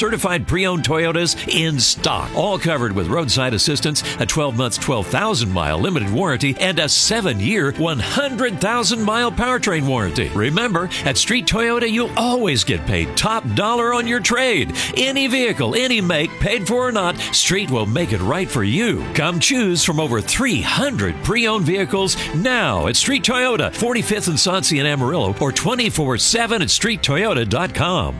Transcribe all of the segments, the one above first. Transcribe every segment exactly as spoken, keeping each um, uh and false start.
certified pre-owned Toyotas in stock. All covered with roadside assistance, a twelve-month, twelve thousand mile limited warranty, and a seven-year, one hundred thousand mile powertrain warranty. Remember, at Street Toyota, you'll always get paid top dollar on your trade. Any vehicle, any make, paid for or not, Street will make it right for you. Come choose from over three hundred pre-owned vehicles now at Street Toyota, forty-fifth and Sauncey in Amarillo, or twenty-four seven at street toyota dot com.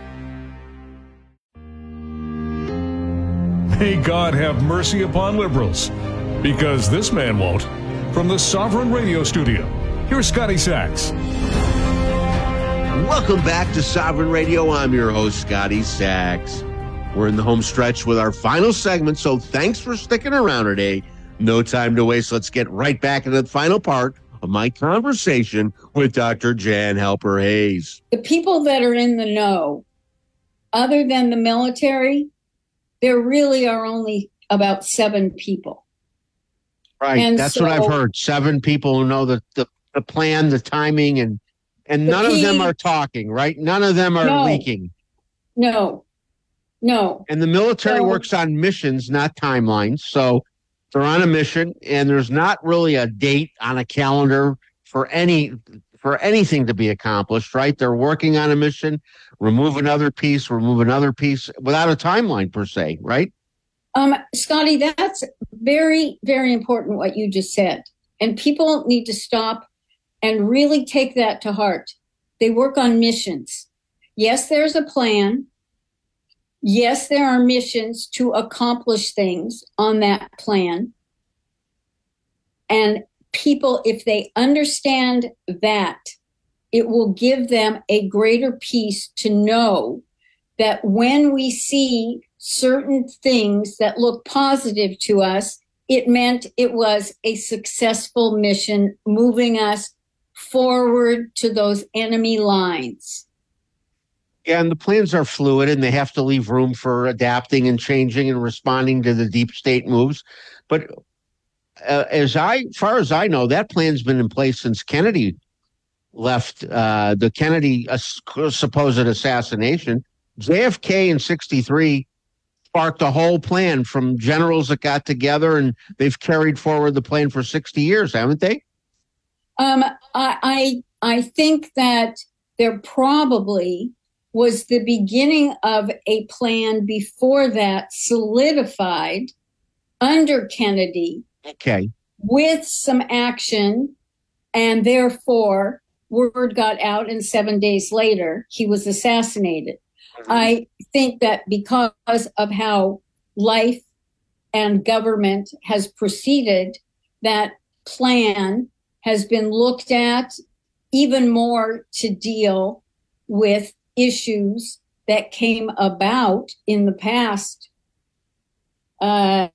May God have mercy upon liberals, because this man won't. From the Sovereign Radio Studio, here's Scotty Sachs. Welcome back to Sovereign Radio. I'm your host, Scotty Sachs. We're in the home stretch with our final segment, so thanks for sticking around today. No time to waste. Let's get right back into the final part of my conversation with Doctor Jan Halper Hayes. The people that are in the know, other than the military, there really are only about seven people. Right. And that's so, what I've heard. Seven people who know the, the, the plan, the timing, and and none P, of them are talking, right? None of them are no, leaking. No. No. And the military so, works on missions, not timelines. So they're on a mission, and there's not really a date on a calendar for any for anything to be accomplished, right? They're working on a mission, remove another piece, remove another piece without a timeline per se, right? Um, Scotty, that's very, very important what you just said. And people need to stop and really take that to heart. They work on missions. Yes, there's a plan. Yes, there are missions to accomplish things on that plan. And people, if they understand that, it will give them a greater peace to know that when we see certain things that look positive to us, it meant it was a successful mission moving us forward to those enemy lines. Yeah, and the plans are fluid, and they have to leave room for adapting and changing and responding to the deep state moves. But uh, as I, far as I know, that plan's been in place since Kennedy left uh, the Kennedy uh, supposed assassination. J F K in sixty-three sparked a whole plan from generals that got together, and they've carried forward the plan for sixty years, haven't they? Um, I, I, I think that there probably was the beginning of a plan before that solidified under Kennedy. Okay. With some action, and therefore word got out, and seven days later he was assassinated. Mm-hmm. I think that because of how life and government has proceeded, that plan has been looked at even more to deal with issues that came about in the past uh,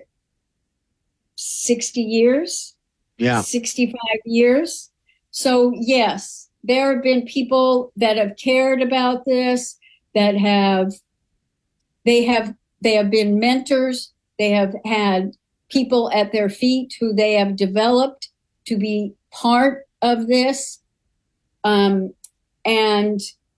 sixty years, yeah, sixty-five years. So yes, there have been people that have cared about this, that have, they have, they have been mentors. They have had people at their feet who they have developed to be part of this. Um, and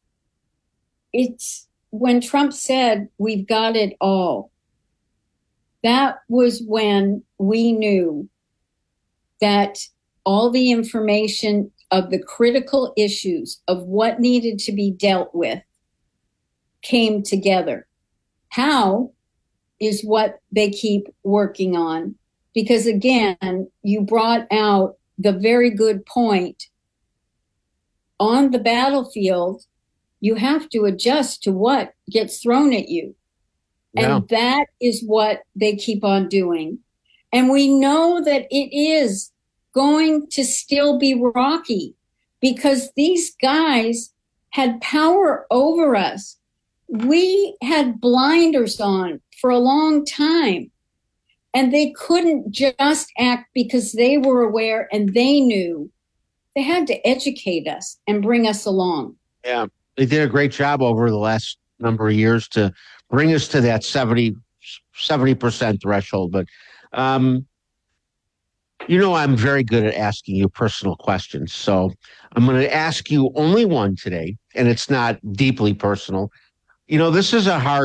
it's when Trump said, we've got it all. That was when we knew that all the information of the critical issues of what needed to be dealt with came together. How is what they keep working on. Because again, you brought out the very good point. On the battlefield, you have to adjust to what gets thrown at you. Yeah. And that is what they keep on doing. And we know that it is going to still be rocky because these guys had power over us. We had blinders on for a long time, and they couldn't just act because they were aware and they knew. They had to educate us and bring us along. Yeah, they did a great job over the last number of years to bring us to that seventy, seventy percent threshold. But, um, you know, I'm very good at asking you personal questions. So I'm going to ask you only one today, and it's not deeply personal. You know, this is a hard